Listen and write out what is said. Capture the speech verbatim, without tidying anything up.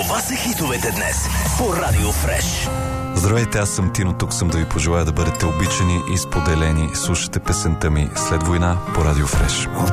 Това са хитовете днес по Радио Фреш. Здравейте, аз съм Тино, тук съм да ви пожелая да бъдете обичани и споделени. Слушате песента ми "След война" по Радио Фреш.